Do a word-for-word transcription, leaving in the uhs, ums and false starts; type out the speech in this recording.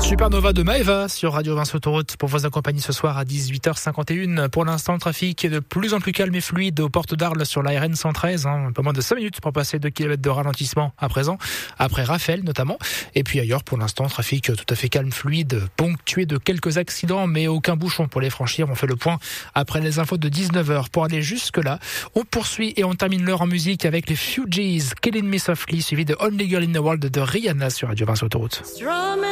Supernova de Maeva sur Radio Vinci Autoroute pour vous accompagner ce soir à dix-huit heures cinquante et un. Pour l'instant, le trafic est de plus en plus calme et fluide aux portes d'Arles sur la R N cent treize. Hein, un peu moins de cinq minutes pour passer deux kilomètres de ralentissement à présent, après Raphaël notamment. Et puis ailleurs, pour l'instant, trafic tout à fait calme, fluide, ponctué de quelques accidents, mais aucun bouchon pour les franchir. On fait le point après les infos de dix-neuf heures. Pour aller jusque-là, on poursuit et on termine l'heure en musique avec les Fugees, Killing Me Softly, suivi de Only Girl in the World de Rihanna sur Radio Vinci Autoroute.